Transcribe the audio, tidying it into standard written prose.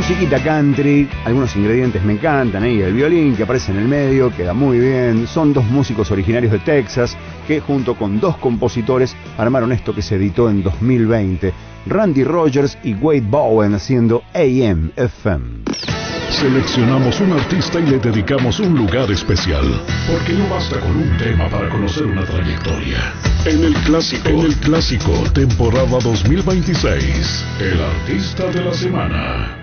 musiquita country, algunos ingredientes me encantan, y el violín que aparece en el medio queda muy bien. Son dos músicos originarios de Texas que junto con dos compositores armaron esto que se editó en 2020, Randy Rogers y Wade Bowen haciendo AM/FM. Seleccionamos un artista y le dedicamos un lugar especial, porque no basta con un tema para conocer una trayectoria. En el clásico, temporada 2026, el artista de la semana.